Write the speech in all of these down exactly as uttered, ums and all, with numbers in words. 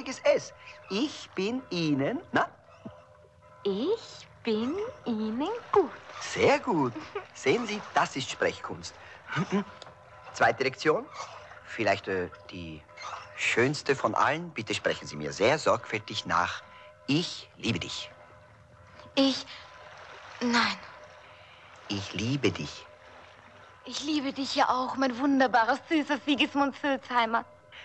richtiges S. Ich bin Ihnen, na? Ich bin Ihnen gut. Sehr gut. Sehen Sie, das ist Sprechkunst. Zweite Lektion. Vielleicht äh, die schönste von allen. Bitte sprechen Sie mir sehr sorgfältig nach. Ich liebe dich. Ich... Nein. Ich liebe dich. Ich liebe dich ja auch, mein wunderbarer, süßer Sigismund Sülzheimer.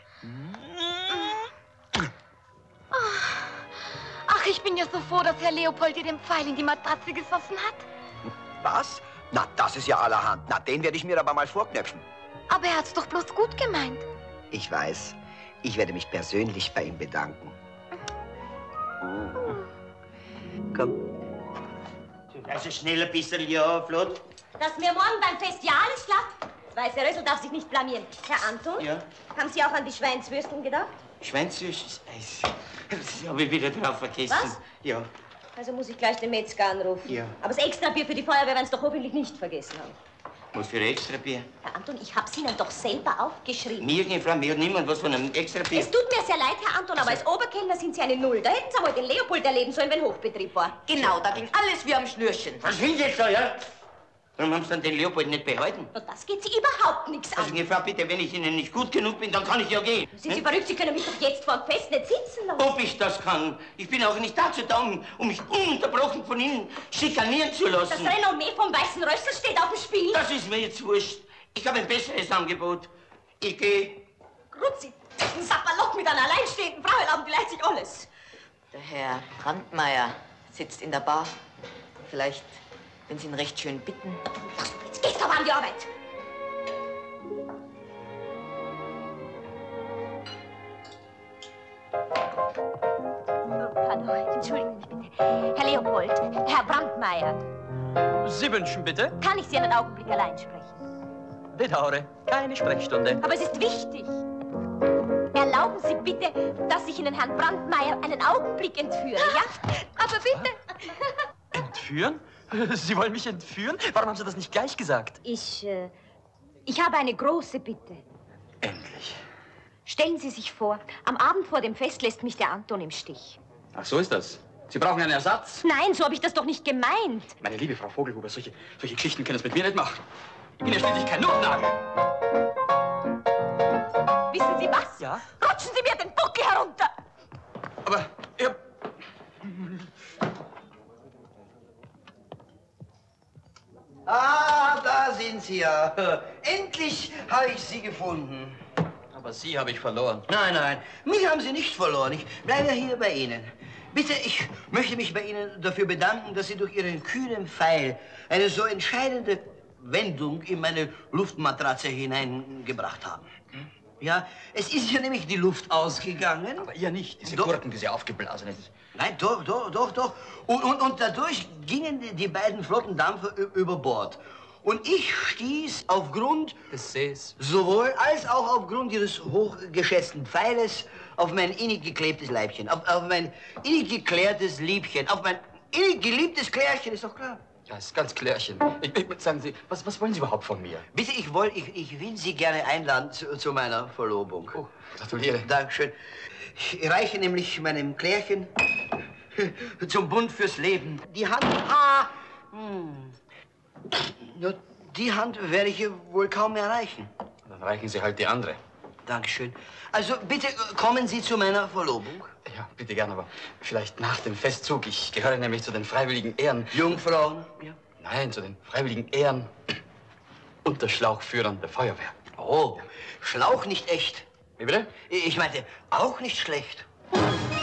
Ach, ich bin ja so froh, dass Herr Leopold dir den Pfeil in die Matratze gesoffen hat. Was? Na, das ist ja allerhand. Na, den werde ich mir aber mal vorknöpfen. Aber er hat's doch bloß gut gemeint. Ich weiß. Ich werde mich persönlich bei ihm bedanken. Komm. Also schnell ein bisschen, ja, flott. Dass mir morgen beim Fest ja alles klappt. Weißer Rössel darf sich nicht blamieren. Herr Anton? Ja? Haben Sie auch an die Schweinswürsten gedacht? Schweinswürst, das habe ich wieder drauf vergessen. Was? Ja. Also muss ich gleich den Metzger anrufen. Ja. Aber das Extrabier für die Feuerwehr werden Sie doch hoffentlich nicht vergessen haben. Was für ein Extrabier? Herr Anton, ich hab's Ihnen doch selber aufgeschrieben. Mir, keine Frau, mir hat niemand was von einem Extrabier. Es tut mir sehr leid, Herr Anton, aber als Oberkellner sind Sie eine Null. Da hätten Sie einmal den Leopold erleben sollen, wenn Hochbetrieb war. Genau, da ging alles wie am Schnürchen. Was will jetzt da, ja? Warum haben Sie dann den Leopold nicht behalten? Und das geht Sie überhaupt nichts an. Also, Frau, bitte, wenn ich Ihnen nicht gut genug bin, dann kann ich ja gehen. Sind Sie verrückt? Sie können mich doch jetzt vor dem Fest nicht sitzen lassen. Ob ich das kann? Ich bin auch nicht dazu da, um, um mich ununterbrochen von Ihnen schikanieren zu lassen. Das Renommee vom Weißen Rössel steht auf dem Spiel. Das ist mir jetzt wurscht. Ich habe ein besseres Angebot. Ich gehe. Grutzi, ein Sapperloch mit einer alleinstehenden Frau erlauben vielleicht sich alles. Der Herr Brandmeier sitzt in der Bar. Vielleicht, wenn Sie ihn recht schön bitten. Jetzt gehst du aber an die Arbeit. Oh, pardon, entschuldigen Sie mich bitte. Herr Leopold, Herr Brandmeier. Sie wünschen bitte? Kann ich Sie einen Augenblick allein sprechen? Bedauere, keine Sprechstunde. Aber es ist wichtig. Erlauben Sie bitte, dass ich Ihnen Herrn Brandmeier einen Augenblick entführe, ja? Aber bitte. Entführen? Sie wollen mich entführen? Warum haben Sie das nicht gleich gesagt? Ich, äh, ich habe eine große Bitte. Endlich. Stellen Sie sich vor, am Abend vor dem Fest lässt mich der Anton im Stich. Ach, so ist das. Sie brauchen einen Ersatz? Nein, so habe ich das doch nicht gemeint. Meine liebe Frau Vogelhuber, solche, solche Geschichten können es mit mir nicht machen. Ich bin ja schließlich kein Notnagel. Wissen Sie was? Ja? Rutschen Sie mir den Buckel herunter! Aber, ihr... Ah, da sind Sie ja. Endlich habe ich Sie gefunden. Aber Sie habe ich verloren. Nein, nein, mich haben Sie nicht verloren. Ich bleibe hier bei Ihnen. Bitte, ich möchte mich bei Ihnen dafür bedanken, dass Sie durch Ihren kühnen Pfeil eine so entscheidende Wendung in meine Luftmatratze hineingebracht haben. Ja, es ist ja nämlich die Luft ausgegangen. Aber ihr nicht, diese Doch. Gurken, diese aufgeblasenen. Nein, doch, doch, doch, doch. Und, und, und dadurch gingen die, die beiden Flottendampfer über Bord. Und ich stieß aufgrund Des Sees. sowohl als auch aufgrund ihres hochgeschätzten Pfeiles auf mein innig geklebtes Leibchen, auf, auf mein innig geklärtes Liebchen, auf mein innig geliebtes Klärchen, ist doch klar. Ja, ist ganz klärchen. Ich, ich, sagen Sie, was, was wollen Sie überhaupt von mir? Bitte, ich, woll, ich, ich will Sie gerne einladen zu, zu meiner Verlobung. Oh, gratuliere. Dankeschön. Ich reiche nämlich meinem Klärchen zum Bund fürs Leben die Hand. Ah! Hm. Ja, die Hand werde ich wohl kaum mehr erreichen. Dann reichen Sie halt die andere. Dankeschön. Also bitte kommen Sie zu meiner Verlobung. Ja, bitte gern, aber vielleicht nach dem Festzug. Ich gehöre nämlich zu den freiwilligen Ehren. Jungfrauen? Ja. Nein, zu den freiwilligen Ehren unter Schlauchführern der Feuerwehr. Oh, Schlauch nicht echt. Wie bitte? Ich meinte, auch nicht schlecht.